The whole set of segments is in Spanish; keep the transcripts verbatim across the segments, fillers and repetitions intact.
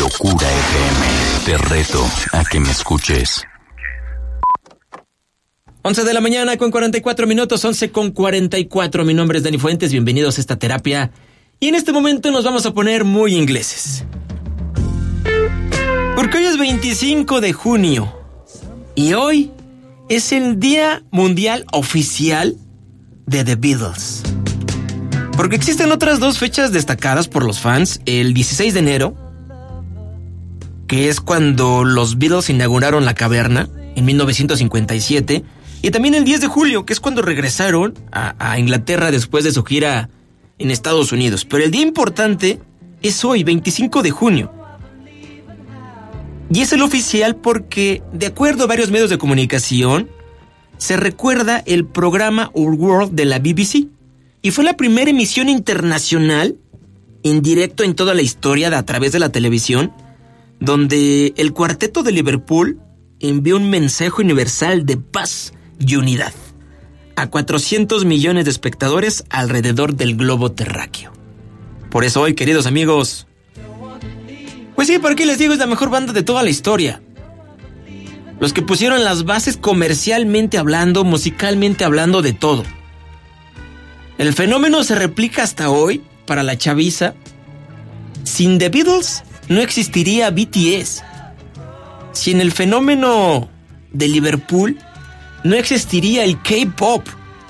Locura F M. Te reto a que me escuches. once de la mañana con cuarenta y cuatro minutos, once con cuarenta y cuatro. Mi nombre es Dani Fuentes, bienvenidos a esta terapia. Y en este momento nos vamos a poner muy ingleses. Porque hoy es veinticinco de junio. Y hoy es el Día Mundial Oficial de The Beatles. Porque existen otras dos fechas destacadas por los fans. El dieciséis de enero, que es cuando los Beatles inauguraron la caverna en mil novecientos cincuenta y siete. Y también el diez de julio, que es cuando regresaron a, a Inglaterra después de su gira en Estados Unidos. Pero el día importante es hoy, veinticinco de junio. Y es el oficial porque, de acuerdo a varios medios de comunicación, se recuerda el programa Our World de la B B C. Y fue la primera emisión internacional en directo en toda la historia de, a través de la televisión, donde el cuarteto de Liverpool envió un mensaje universal de paz y unidad a cuatrocientos millones de espectadores alrededor del globo terráqueo. Por eso hoy, queridos amigos, pues sí, ¿por qué les digo? Es la mejor banda de toda la historia. Los que pusieron las bases comercialmente hablando, musicalmente hablando, de todo. El fenómeno se replica hasta hoy para la chaviza. Sin The Beatles no existiría B T S. Sin el fenómeno de Liverpool no existiría el K-pop.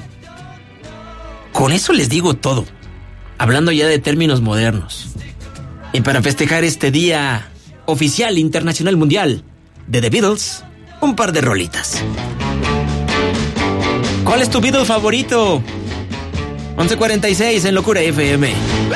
Con eso les digo todo, hablando ya de términos modernos. Y para festejar este día oficial internacional mundial de The Beatles, un par de rolitas. ¿Cuál es tu Beatles favorito? once cuarenta y seis en Locura F M.